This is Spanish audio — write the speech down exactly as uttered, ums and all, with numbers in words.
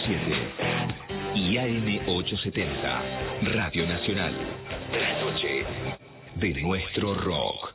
siete y A M ochocientos setenta, Radio Nacional. La noche de nuestro rock.